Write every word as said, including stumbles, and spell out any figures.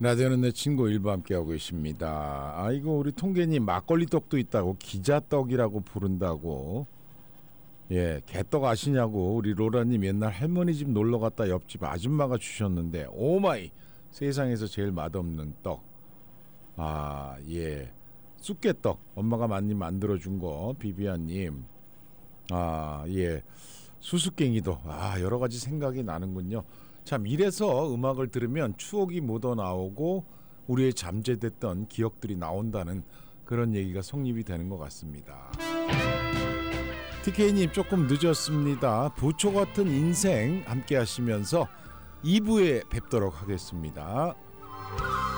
라디오는 내 친구 일부 함께하고 계십니다. 아이고 우리 통계님 막걸리 떡도 있다고 기자떡이라고 부른다고. 예, 개떡 아시냐고 우리 로라님 옛날 할머니 집 놀러갔다 옆집 아줌마가 주셨는데 오마이 세상에서 제일 맛없는 떡. 아 예, 쑥개떡 엄마가 많이 만들어준 거 비비안님. 아 예, 수수께끼도 아 여러 가지 생각이 나는군요. 참 이래서 음악을 들으면 추억이 묻어나오고 우리의 잠재됐던 기억들이 나온다는 그런 얘기가 성립이 되는 것 같습니다. 티케이님 조금 늦었습니다. 부초 같은 인생 함께 하시면서 이 부에 뵙도록 하겠습니다.